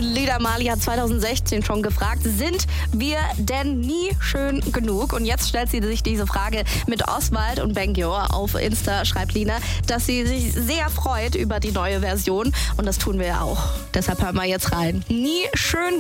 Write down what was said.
Lena Marley hat 2016 schon gefragt, sind wir denn nie schön genug? Und jetzt stellt sie sich diese Frage mit Oswald und Bengior. Auf Insta schreibt Lena, dass sie sich sehr freut über die neue Version. Und das tun wir ja auch. Deshalb hören wir jetzt rein. Nie schön